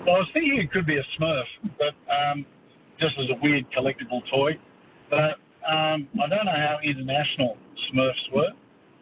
Well, I was thinking it could be a Smurf, but just as a weird collectible toy. But I don't know how international Smurfs were.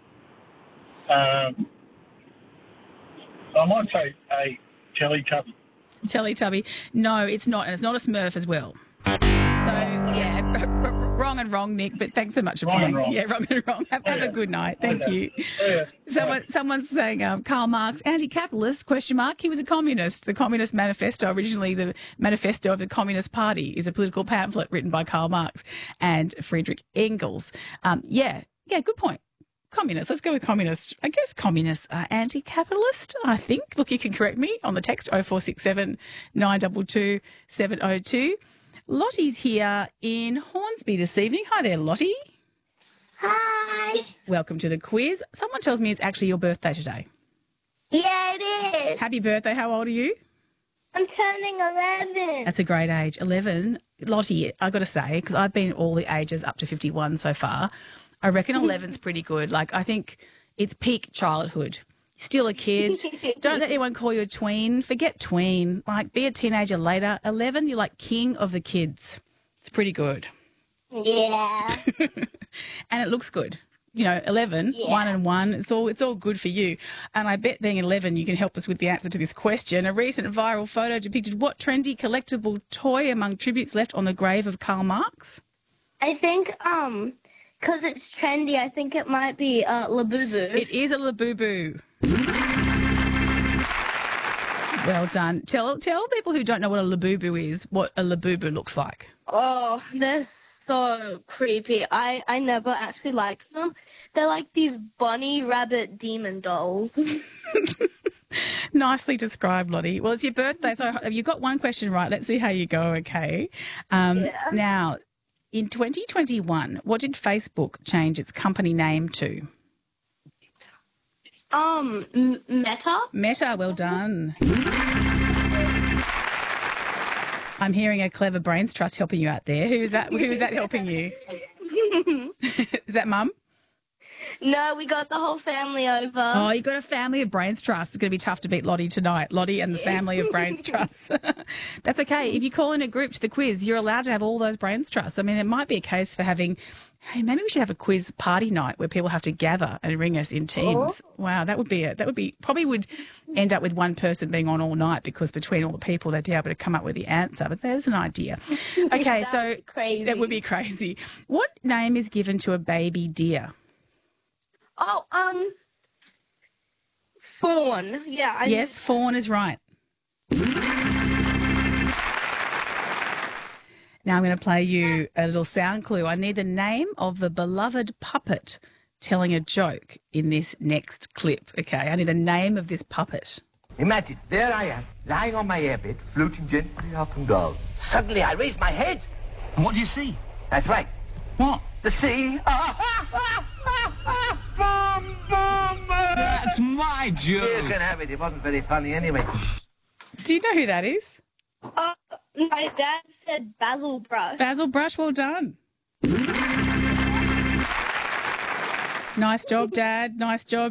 So I might say a Teletubby. Teletubby. No, it's not, and it's not a Smurf as well. So, yeah, wrong and wrong, Nick, but thanks so much for playing. Yeah, wrong and wrong. Have a good night. Thank you. Someone's saying Karl Marx, anti-capitalist, question mark. He was a communist. The Communist Manifesto, originally the Manifesto of the Communist Party, is a political pamphlet written by Karl Marx and Friedrich Engels. Yeah, good point. Communist. Let's go with communist. I guess communists are anti-capitalist, I think. Look, you can correct me on the text 0467 922 702. Lottie's here in Hornsby this evening. Hi there, Lottie. Hi. Welcome to the quiz. Someone tells me it's actually your birthday today. Yeah, it is. Happy birthday. How old are you? I'm turning 11. That's a great age. 11. Lottie, I got to say, because I've been all the ages up to 51 so far, I reckon 11's pretty good. Like, I think it's peak childhood. Still a kid. Don't let anyone call you a tween. Forget tween. Like, be a teenager later. 11, you're like king of the kids. It's pretty good. Yeah. And it looks good. You know, 11, 1 and 1, it's all good for you. And I bet being 11, you can help us with the answer to this question. A recent viral photo depicted what trendy collectible toy among tributes left on the grave of Karl Marx? I think, because it's trendy, I think it might be Labubu. It is a Labubu. Well done. Tell people who don't know what a Labubu is what a Labubu looks like. Oh, they're so creepy. I never actually liked them. They're like these bunny rabbit demon dolls. Nicely described, Lottie. Well, it's your birthday, so you got one question right. Let's see how you go, okay? Now, in 2021, what did Facebook change its company name to? Meta? Meta, well done. I'm hearing a clever brains trust helping you out there. Who is that helping you? Is that Mum? No, we got the whole family over. Oh, you got a family of brains trust. It's going to be tough to beat Lottie tonight. Lottie and the family of brains trust. That's okay. If you call in a group to the quiz, you're allowed to have all those brains trusts. I mean, it might be a case for having, hey, maybe we should have a quiz party night where people have to gather and ring us in teams. Oh. Wow, that would probably would end up with one person being on all night because between all the people they'd be able to come up with the answer. But there's an idea. Okay, so crazy. That would be crazy. What name is given to a baby deer? Oh, fawn. Yeah. Yes, fawn is right. Now I'm going to play you a little sound clue. I need the name of the beloved puppet telling a joke in this next clip. Okay, I need the name of this puppet. Imagine, there I am, lying on my airbed, floating gently up and down. Suddenly I raise my head. And what do you see? That's right. What? The sea. That's my joke. You can have it. It wasn't very funny anyway. Do you know who that is? My dad said Basil Brush. Basil Brush, well done. Nice job, Dad. Nice job.